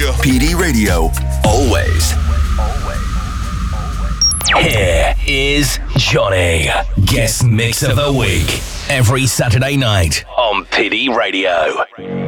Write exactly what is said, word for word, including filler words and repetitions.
Yeah. P D Radio, always. Here is Johnny, guest mix of the week, every Saturday night on P D Radio.